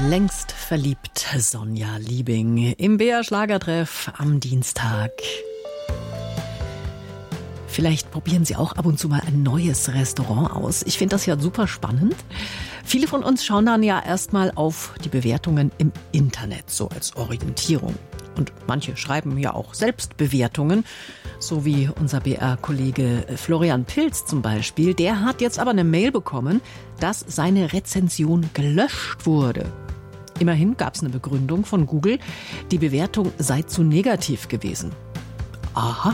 Längst verliebt, Sonja Liebing im BR Schlagertreff am Dienstag. Vielleicht probieren Sie auch ab und zu mal ein neues Restaurant aus. Ich finde das ja super spannend. Viele von uns schauen dann ja erstmal auf die Bewertungen im Internet, so als Orientierung. Und manche schreiben ja auch selbst Bewertungen, so wie unser BR-Kollege Florian Pilz zum Beispiel. Der hat jetzt aber eine Mail bekommen, dass seine Rezension gelöscht wurde. Immerhin gab es eine Begründung von Google, die Bewertung sei zu negativ gewesen. Aha.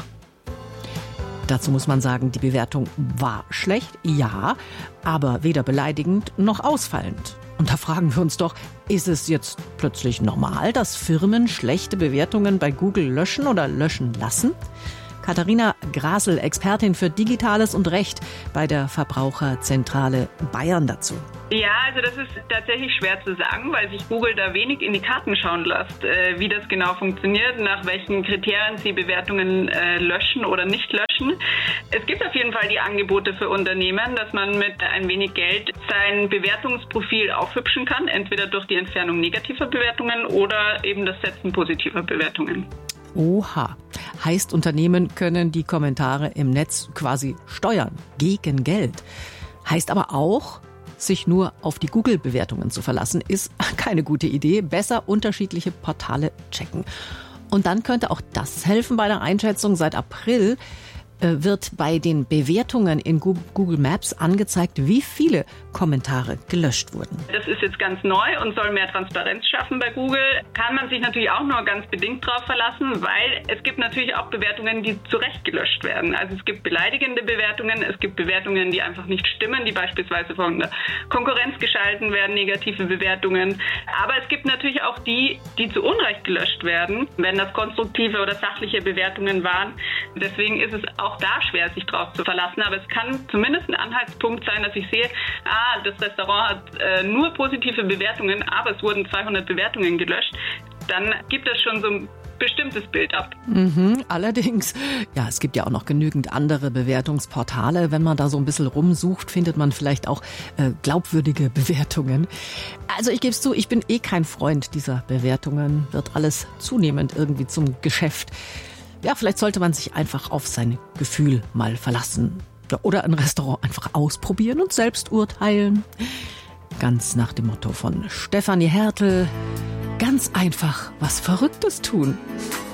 Dazu muss man sagen, die Bewertung war schlecht, ja, aber weder beleidigend noch ausfallend. Und da fragen wir uns doch, ist es jetzt plötzlich normal, dass Firmen schlechte Bewertungen bei Google löschen oder löschen lassen? Katharina Grasel, Expertin für Digitales und Recht bei der Verbraucherzentrale Bayern dazu. Ja, also das ist tatsächlich schwer zu sagen, weil sich Google da wenig in die Karten schauen lässt, wie das genau funktioniert, nach welchen Kriterien sie Bewertungen löschen oder nicht löschen. Es gibt auf jeden Fall die Angebote für Unternehmen, dass man mit ein wenig Geld sein Bewertungsprofil aufhübschen kann, entweder durch die Entfernung negativer Bewertungen oder eben das Setzen positiver Bewertungen. Oha. Heißt, Unternehmen können die Kommentare im Netz quasi steuern, gegen Geld. Heißt aber auch, sich nur auf die Google-Bewertungen zu verlassen, ist keine gute Idee. Besser unterschiedliche Portale checken. Und dann könnte auch das helfen bei der Einschätzung. Seit April wird bei den Bewertungen in Google Maps angezeigt, wie viele Kommentare gelöscht wurden. Das ist jetzt ganz neu und soll mehr Transparenz schaffen bei Google. Kann man sich natürlich auch nur ganz bedingt drauf verlassen, weil es gibt natürlich auch Bewertungen, die zu Recht gelöscht werden. Also es gibt beleidigende Bewertungen, es gibt Bewertungen, die einfach nicht stimmen, die beispielsweise von der Konkurrenz geschalten werden, negative Bewertungen. Aber es gibt natürlich auch die zu Unrecht gelöscht werden, wenn das konstruktive oder sachliche Bewertungen waren. Deswegen ist es auch da schwer, sich drauf zu verlassen. Aber es kann zumindest ein Anhaltspunkt sein, dass ich sehe, das Restaurant hat nur positive Bewertungen, aber es wurden 200 Bewertungen gelöscht. Dann gibt das schon so ein bestimmtes Bild ab. Allerdings, ja, es gibt ja auch noch genügend andere Bewertungsportale. Wenn man da so ein bisschen rumsucht, findet man vielleicht auch glaubwürdige Bewertungen. Also ich gebe es zu, ich bin kein Freund dieser Bewertungen. Wird alles zunehmend irgendwie zum Geschäft. Ja, vielleicht sollte man sich einfach auf sein Gefühl mal verlassen. Oder ein Restaurant einfach ausprobieren und selbst urteilen. Ganz nach dem Motto von Stefanie Hertel. Ganz einfach was Verrücktes tun.